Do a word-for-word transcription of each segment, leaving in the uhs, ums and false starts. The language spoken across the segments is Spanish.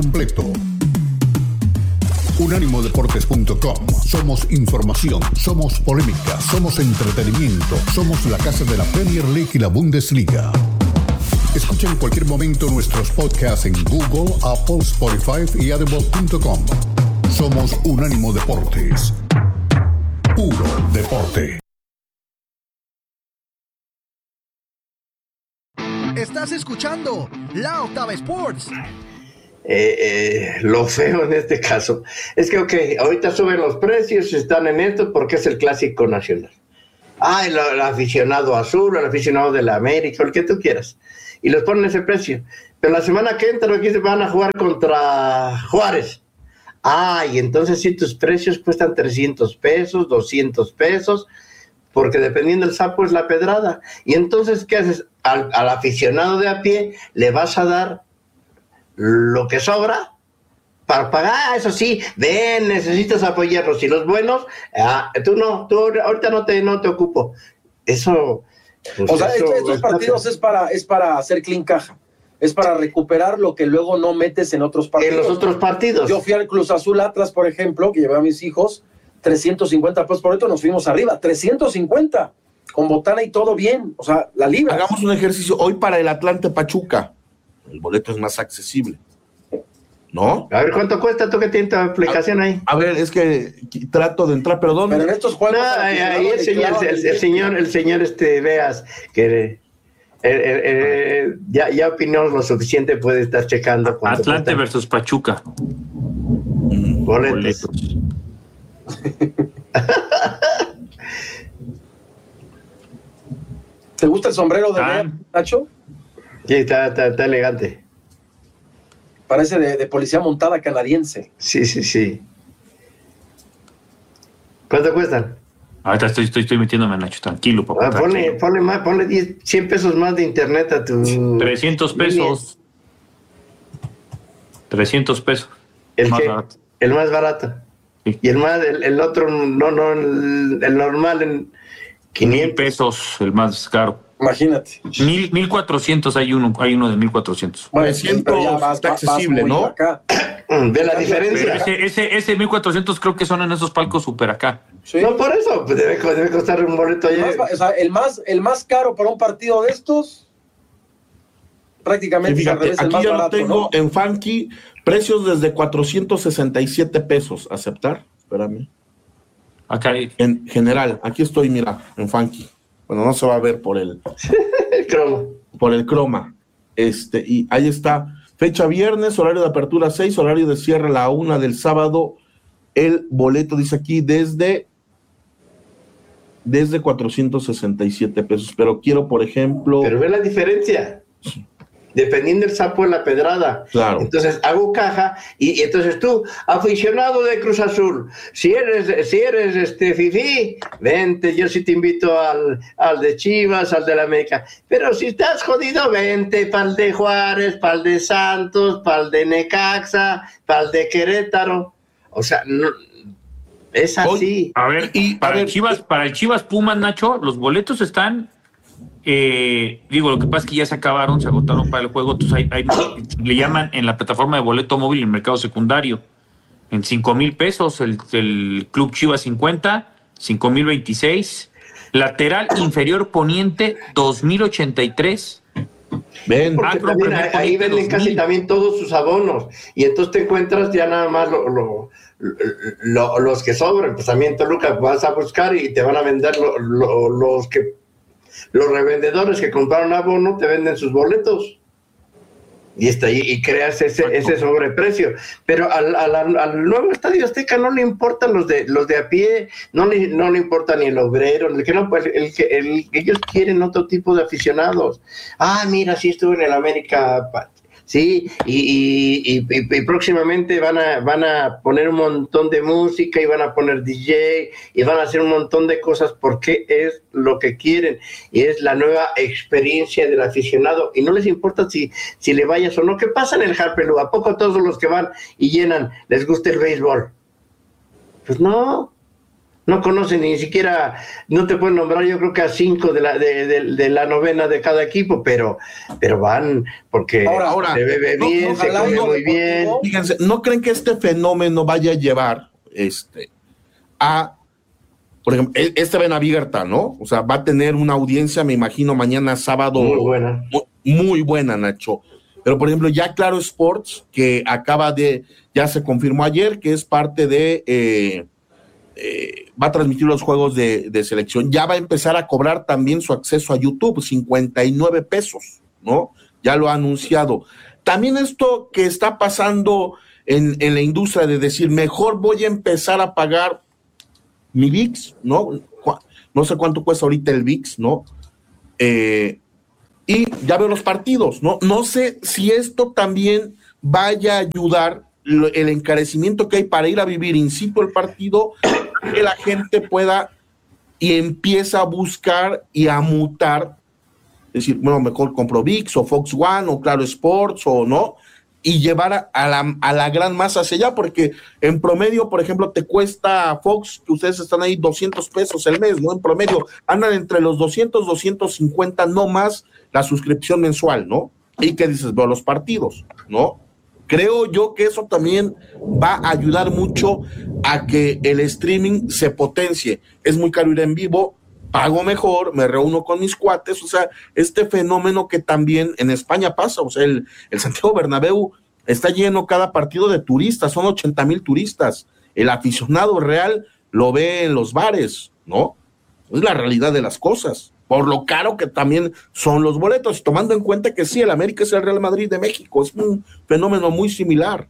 completo. Unánimo Deportes punto com. Somos información, somos polémica, somos entretenimiento, somos la casa de la Premier League y la Bundesliga. Escucha en cualquier momento nuestros podcasts en Google, Apple, Spotify y audible punto com. Somos Unánimo Deportes. Puro deporte. Estás escuchando La Octava Sports. Eh, eh, lo feo en este caso es que, ok, ahorita suben los precios, están en esto porque es el clásico nacional. Ah, el, el aficionado azul, el aficionado de la América, el que tú quieras. Y los ponen ese precio. Pero la semana que entra aquí se van a jugar contra Juárez. Ah, y entonces sí, tus precios cuestan trescientos pesos, doscientos pesos, porque dependiendo del sapo es la pedrada. Y entonces, ¿qué haces? Al, al aficionado de a pie le vas a dar lo que sobra para pagar. Ah, eso sí, ven, necesitas apoyarlos. Y los buenos, ah, tú no, tú ahorita no te, no te ocupo. Eso... Pues o sea, eso, estos partidos es para, es para hacer clean caja. Es para recuperar lo que luego no metes en otros partidos. En los otros partidos. Yo fui al Cruz Azul Atlas, por ejemplo, que llevé a mis hijos, trescientos cincuenta pesos por esto, nos fuimos arriba, trescientos cincuenta, con botana y todo bien, o sea, la libra. Hagamos un ejercicio hoy para el Atlante Pachuca. El boleto es más accesible, ¿no? A ver, ¿cuánto cuesta? ¿Tú que tienes tu aplicación ahí? A ver, es que trato de entrar, perdón. Pero en estos juegos... No, ahí, ahí el, señor, el, el señor, el señor, este, veas, que... Eh, eh, eh, ya, ya opinó lo suficiente, puede estar checando. Atlante versus Pachuca. Boletos. Boletos. ¿Te gusta el sombrero de ah. Nacho? Sí, está, está, está elegante. Parece de, de policía montada canadiense. Sí, sí, sí. ¿Cuánto cuestan? Ahorita estoy, estoy, estoy metiéndome, Nacho, tranquilo, papá. Ah, ponle, ponle más, ponle diez, cien pesos más de internet a tu... trescientos pesos. trescientos pesos. El, más barato. El más barato. Sí. Y el más, el, el otro, no, no, el, el normal en quinientos. Mil pesos, el más caro. Imagínate. Mil, mil cuatrocientos hay uno, hay uno de mil cuatrocientos. Bueno, siempre está accesible, ¿no? Acá. ¿Ve la diferencia? Ese, ese, ese mil cuatrocientos creo que son en esos palcos super acá. Sí. No, por eso, pues debe, debe costar un boleto el más, o sea, el más, el más caro para un partido de estos, prácticamente. Sí, fíjate, aquí ya lo tengo, ¿no? En Funky, precios desde cuatrocientos sesenta y siete pesos. ¿Aceptar? Espérame. Acá. En general, aquí estoy, mira, en Funky. Bueno, no se va a ver por el, el croma. Por el croma. Este, y ahí está. Fecha viernes, horario de apertura seis, horario de cierre la una del sábado. El boleto dice aquí desde, desde cuatrocientos sesenta y siete pesos. Pero quiero, por ejemplo. Pero ve la diferencia. Sí. Dependiendo del sapo de la pedrada. Claro. Entonces hago caja y, y entonces tú, aficionado de Cruz Azul, si eres, si eres este fifí, vente, yo sí te invito al, al de Chivas, al de la América. Pero si estás jodido, vente para el de Juárez, para el de Santos, para el de Necaxa, para el de Querétaro. O sea, no, es así. A ver, y para, a ver, el Chivas, para el Chivas Pumas, Nacho, los boletos están... Eh, digo, lo que pasa es que ya se acabaron, se agotaron para el juego, entonces hay, hay, le llaman en la plataforma de boleto móvil en el mercado secundario en cinco mil pesos, el, el Club Chivas cincuenta, cinco mil veintiséis, lateral inferior poniente dos mil ochenta y tres. Ven, porque ah, también ahí, ahí venden casi también todos sus abonos y entonces te encuentras ya nada más lo, lo, lo, lo, los que sobran. Pues también Toluca vas a buscar y te van a vender lo, lo, los que los revendedores que compraron abono te venden sus boletos y está ahí y creas ese, ese sobreprecio, pero al, al, al nuevo Estadio Azteca no le importan los de los de a pie, no le, no le importa ni el obrero, el que no, pues el que el, ellos quieren otro tipo de aficionados. Ah, mira, sí estuve en el América, sí, y, y, y, y próximamente van a, van a poner un montón de música y van a poner D J y van a hacer un montón de cosas porque es lo que quieren y es la nueva experiencia del aficionado y no les importa si, si le vayas o no. ¿Qué pasa en el Harpelú? ¿A poco todos los que van y llenan les gusta el béisbol? Pues no. No conocen ni siquiera, no te pueden nombrar, yo creo que a cinco de la de, de, de la novena de cada equipo, pero pero van porque ahora, ahora, se bebe no, bien, no, se come muy bien. Fíjense, ¿no creen que este fenómeno vaya a llevar este a, por ejemplo, este Benavigerta, ¿no? O sea, va a tener una audiencia, me imagino, mañana sábado. Muy buena. Muy, muy buena, Nacho. Pero, por ejemplo, ya Claro Sports, que acaba de, ya se confirmó ayer, que es parte de, eh, eh, va a transmitir los juegos de, de selección, ya va a empezar a cobrar también su acceso a YouTube, cincuenta y nueve pesos, ¿no? Ya lo ha anunciado. También esto que está pasando en, en la industria de decir, mejor voy a empezar a pagar mi V I X, ¿no? No sé cuánto cuesta ahorita el V I X, ¿no? Eh, y ya veo los partidos, ¿no? No sé si esto también vaya a ayudar el encarecimiento que hay para ir a vivir in situ el partido, que la gente pueda y empieza a buscar y a mutar, es decir, bueno, mejor compro V I X o Fox One o Claro Sports o no, y llevar a, a, la, a la gran masa hacia allá, porque en promedio, por ejemplo, te cuesta Fox, que ustedes están ahí, doscientos pesos el mes, ¿no? En promedio andan entre los doscientos, doscientos cincuenta, no más la suscripción mensual, ¿no? Y que dices, veo los partidos, ¿no? Creo yo que eso también va a ayudar mucho a que el streaming se potencie. Es muy caro ir en vivo, pago mejor, me reúno con mis cuates, o sea, este fenómeno que también en España pasa, o sea, el, el Santiago Bernabéu está lleno cada partido de turistas, son ochenta mil turistas, el aficionado real lo ve en los bares, ¿no? Es la realidad de las cosas, por lo caro que también son los boletos, y tomando en cuenta que sí, el América es el Real Madrid de México, es un fenómeno muy similar.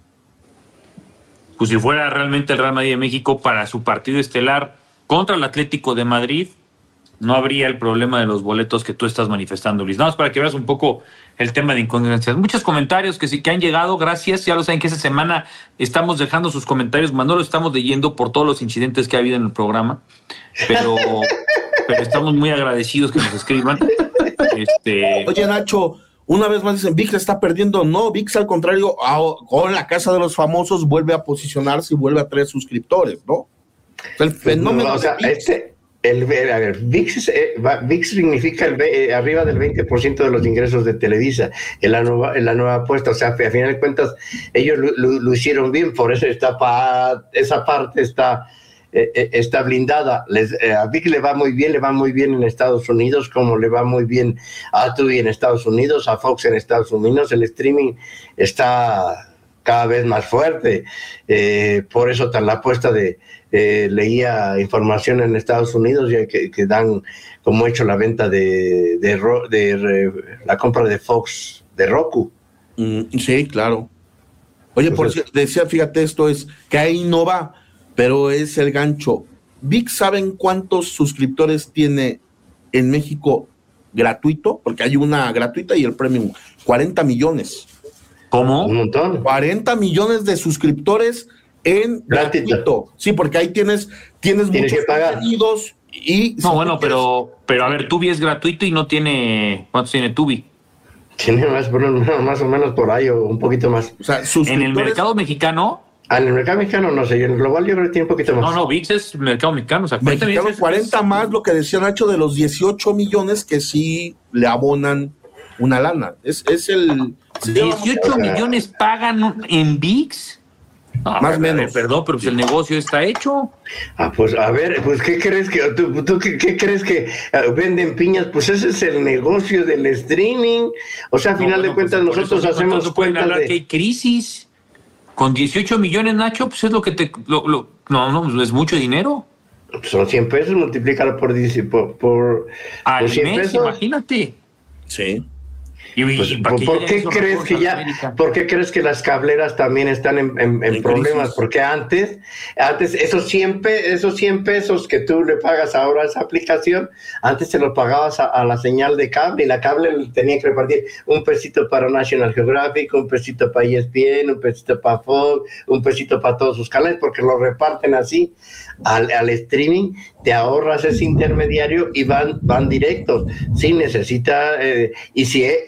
Pues si fuera realmente el Real Madrid de México para su partido estelar contra el Atlético de Madrid, no habría el problema de los boletos que tú estás manifestando, Luis. Nada más para que veas un poco el tema de incongruencias. Muchos comentarios que sí que han llegado, gracias. Ya lo saben que esta semana estamos dejando sus comentarios, más no lo estamos leyendo por todos los incidentes que ha habido en el programa, pero, pero estamos muy agradecidos que nos escriban. Este... Oye, Nacho, una vez más dicen, V I X está perdiendo. No, V I X al contrario, con la Casa de los Famosos vuelve a posicionarse y vuelve a traer suscriptores, ¿no? O sea, el fenómeno no, o sea, de V I X, este, el, a ver, V I X, eh, V I X significa el, eh, arriba del veinte por ciento de los ingresos de Televisa en la nueva, en la nueva apuesta. O sea, a final de cuentas, ellos lo, lo, lo hicieron bien, por eso está pa, esa parte está, eh, está blindada. Les, eh, a V I X le va muy bien, le va muy bien en Estados Unidos, como le va muy bien a Tubi en Estados Unidos, a Fox en Estados Unidos. El streaming está cada vez más fuerte, eh, por eso tan la apuesta de eh, leía información en Estados Unidos ya que, que dan como hecho la venta de, de, de, de, de la compra de Fox de Roku. Mm, sí, claro. Oye, por cierto, decía, fíjate, esto es que ahí no va, pero es el gancho. V I X, ¿saben cuántos suscriptores tiene en México gratuito? Porque hay una gratuita y el premium, cuarenta millones. ¿Cómo? Un montón. cuarenta millones de suscriptores en gratuito. Sí, porque ahí tienes, tienes, tienes muchos contenidos y... No, bueno, pero, pero a ver, Tubi es gratuito y no tiene... ¿Cuántos tiene Tubi? Tiene más, más o menos por ahí o un poquito más. O sea, en el mercado mexicano... Ah, en el mercado mexicano no sé, en el global yo creo que tiene un poquito más. No, no, V I X es mercado mexicano. O sea, mexicano cuarenta más lo que decía Nacho de los dieciocho millones que sí le abonan una lana. Es, es el... dieciocho millones pagan en V I X. No, más o menos. Perdón, pero pues el negocio está hecho. Ah, pues a ver, pues ¿qué crees que tú, tú qué, qué crees que uh, venden piñas? Pues ese es el negocio del streaming. O sea, a no, final bueno, de cuentas pues, nosotros eso, hacemos no pueden hablar de... que hay crisis. Con dieciocho millones, Nacho, pues es lo que te... Lo, lo, no, no, es mucho dinero. Son cien pesos, multiplícalo por, por, por, Al por cien mes, pesos. Imagínate. Sí. Y, pues, y ¿por, ¿por qué crees que ya, por qué crees que las cableras también están en, en, en problemas? Porque antes, antes esos cien, esos cien pesos que tú le pagas ahora a esa aplicación, antes te los pagabas a, a la señal de cable y la cable tenía que repartir un pesito para National Geographic, un pesito para E S P N, un pesito para Fox, un pesito para todos sus canales, porque lo reparten así al, al streaming, te ahorras ese intermediario y van, van directos. Sí, necesita, eh, y si es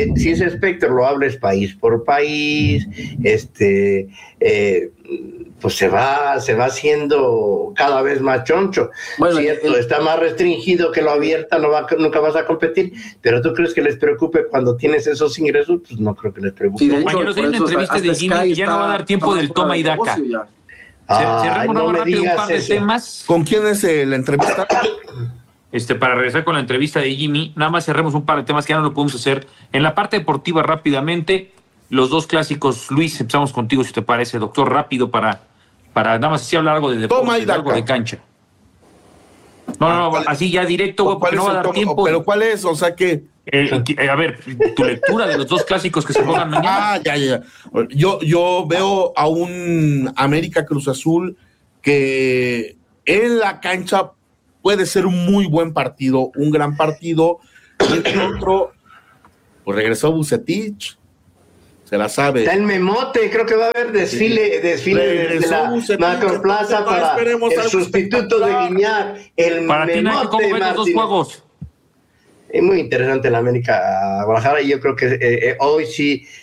si, si ese espectro lo hables país por país, este, eh, pues se va, se va haciendo cada vez más choncho. Bueno, cierto, el, está más restringido que lo abierta, no va, nunca vas a competir, pero ¿tú crees que les preocupe cuando tienes esos ingresos? Pues no creo que les preocupe. Sí, compañeros, hay una entrevista de Jimmy que ya no va a dar tiempo del toma y daca. Cerremos no rápido un par de eso. temas. ¿Con quién es eh, la entrevista? Este, para regresar con la entrevista de Jimmy, nada más cerremos un par de temas que ya no lo podemos hacer. En la parte deportiva, rápidamente, los dos clásicos. Luis, empezamos contigo, si te parece, doctor, rápido, para, para nada más así hablar algo de deporte, de algo de cancha. No, no, no, así ya directo, güey, porque no va a dar toma, tiempo. ¿Pero cuál es? O sea, que... Eh, eh, a ver, tu lectura de los dos clásicos que se juegan mañana. Ah, ya, ya. Yo, yo veo a un América Cruz Azul que en la cancha puede ser un muy buen partido, un gran partido. Y el otro, pues regresó Vucetich, se la sabe. Está el Memote, creo que va a haber desfile, sí. desfile de la Macroplaza para el sustituto de Guiñac, el para Memote. Para ti, ¿cómo ven los dos juegos? Es muy interesante la América Guadalajara y yo creo que eh, eh, hoy sí